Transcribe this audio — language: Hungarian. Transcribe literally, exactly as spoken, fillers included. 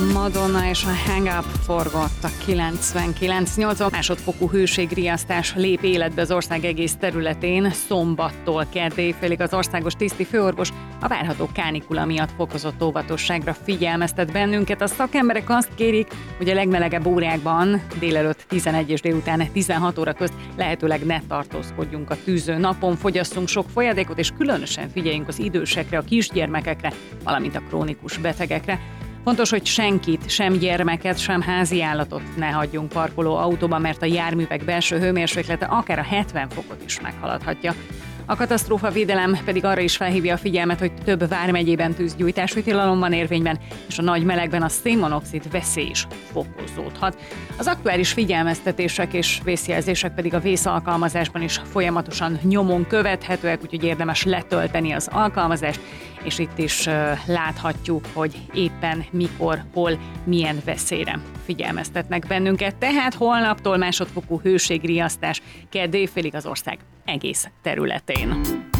Madonna és a Hang Up forgott a kilencvenkilenc nyolcvan másodfokú hőségriasztás lép életbe az ország egész területén. Szombattól kedd éjfélig az országos tiszti főorvos a várható kánikula miatt fokozott óvatosságra figyelmeztet bennünket. A szakemberek azt kérik, hogy a legmelegebb órákban délelőtt tizenegy és délután tizenhat óra közt lehetőleg ne tartózkodjunk a tűző napon, fogyasszunk sok folyadékot, és különösen figyeljünk az idősekre, a kisgyermekekre, valamint a krónikus betegekre. Fontos, hogy senkit, sem gyermeket, sem háziállatot ne hagyjunk parkoló autóban, mert a járművek belső hőmérséklete akár a hetven fokot is meghaladhatja. A katasztrófavédelem pedig arra is felhívja a figyelmet, hogy több vármegyében tűzgyújtási tilalom van érvényben, és a nagy melegben a szénmonoxid veszély is fokozódhat. Az aktuális figyelmeztetések és vészjelzések pedig a vészalkalmazásban is folyamatosan nyomon követhetőek, úgyhogy érdemes letölteni az alkalmazást, és itt is uh, láthatjuk, hogy éppen mikor, hol, milyen veszélyre figyelmeztetnek bennünket. Tehát holnaptól másodfokú hőségriasztás kedd éjfélig az ország egész területén.